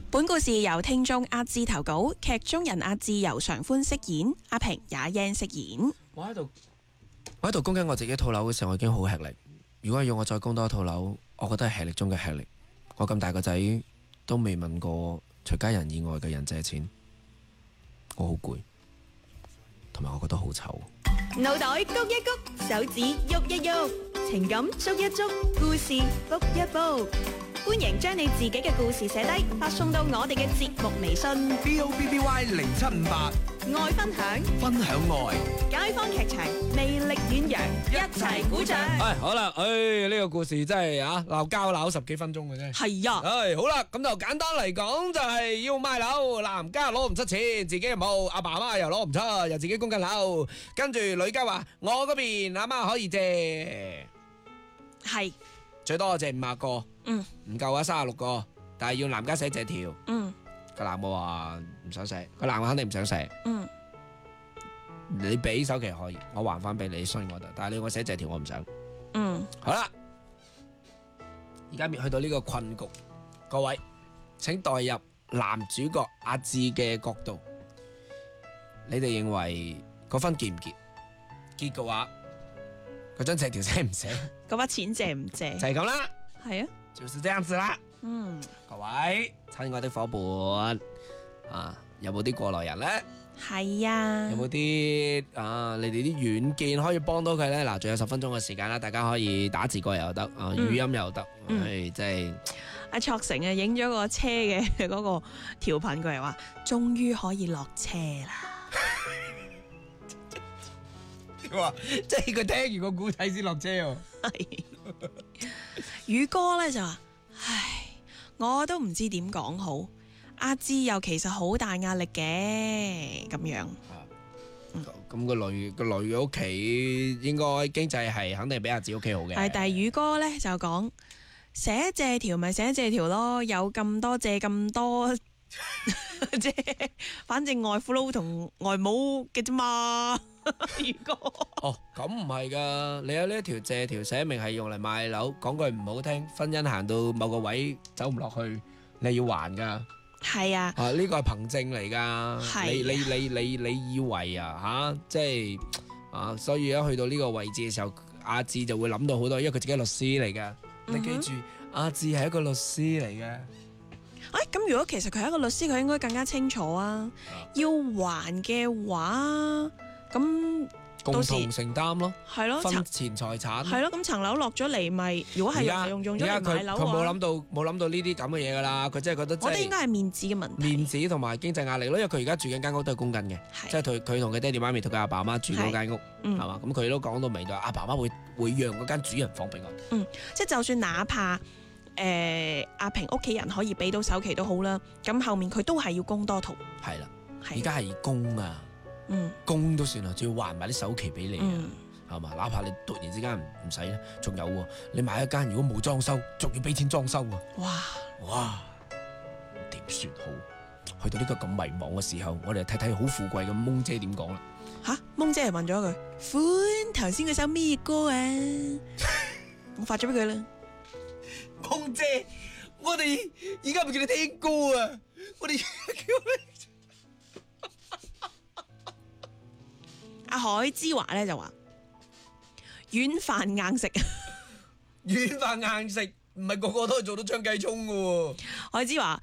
本故事由聽眾阿志投稿，劇中人阿志由常歡飾演，阿平也英飾演。 我喺度供緊我自己套樓嘅時候，我已經好吃力。如果係要我再供多一套樓，我覺得係吃力中嘅吃力。我咁大個仔都未問過除家人以外嘅人借錢，我好攰，同埋我覺得好醜。 腦袋谷一谷，手指喐一喐，情感捉一捉，故事卜一卜。歡迎將你自己嘅故事寫低，發送到我哋嘅節目微信 BOBBY0758， 愛分享， 分享愛， 街坊劇場，魅力遠揚，一齊鼓掌。 好啦，呢個故事真係鬧交鬧10幾分鐘嘅啫。 係啊， 好啦，咁就簡單嚟講，就係要賣樓，男家攞唔出錢，自己又冇，阿爸阿媽又攞唔出，又自己供緊樓，跟住女家話我嗰邊阿媽可以借， 係， 最多借50個，唔夠啊36個，但係要男家寫借條，個男嘅話唔想寫，個男嘅肯定唔想寫，你俾首期可以，我還翻俾你，信我得，但係你我寫借條我唔想，好啦，而家去到呢個困局，各位請代入男主角阿志嘅角度，你哋認為嗰分結唔結？結嘅話，嗰張借條寫唔寫？ 嗰筆錢借唔借？ 就係咁啦， 係啊， 就是這樣子啦。各位親愛的伙伴有冇啲過來人呢？ 係啊， 有冇啲你哋啲軟件可以幫到佢呢？嗱，仲有10分鐘嘅時間啦，大家可以打字過嚟又得，語音又得，即係阿卓成啊，影咗個車嘅嗰個調頻過嚟話，終於可以落車啦。 話即係佢聽完個故仔先落車喎。 係，宇哥咧就話，唉，我都唔知點講好。阿志又其實好大壓力嘅，咁樣。 咁個女嘅屋企應該經濟係肯定比阿志屋企好嘅。 係，但係宇哥咧就講，寫借條咪寫借條咯，有咁多借咁多，即係反正外父佬同外母嘅啫嘛。宇哥， 咁唔係噶，你有呢一條借條寫明係用嚟賣樓，講句唔好聽，婚姻行到某個位走唔落去，你要還噶。 係啊， 呢個係憑證嚟噶。 係你以為即係所以一去到呢個位置嘅時候，阿志就會諗到好多，因為佢自己係律師嚟噶。你記住，阿志係一個律師嚟嘅。 咁如果其實佢係一個律師，佢應該更加清楚啊。要還嘅話，咁共同承擔咯， 係咯， 分錢財產係咯，咁層樓落咗嚟咪，如果係用咗嚟買樓， 佢冇諗到呢啲咁嘅嘢噶啦，佢真係覺得我哋應該係面子嘅問題， 面子同埋經濟壓力咯，因為佢而家住緊間屋都係供緊嘅，即係佢同佢爹哋媽咪同佢阿爸阿媽住嗰間屋，係嘛，咁佢都講到明就阿爸阿媽會讓嗰間主人房俾我， 即係就算哪怕阿平屋企人可以俾到首期都好啦，咁後面佢都係要供多套， 係啦，而家係供啊。供都算啦，仲要還埋啲首期俾你係嘛？哪怕你突然之間唔使咧，仲有喎，你買一間如果冇裝修，仲要俾錢裝修啊！哇，點算好？去到呢個咁迷茫嘅時候，我哋睇睇好富貴嘅蒙姐點講啦。 蒙姐係問咗佢，歡頭先嗰首咩歌啊？我發咗俾佢啦。 蒙姐，我哋而家唔叫你聽歌啊，我哋叫你。 阿海之華咧就話軟飯硬食， 軟飯硬食唔係個個都係做到張繼聰噶喎。 海之華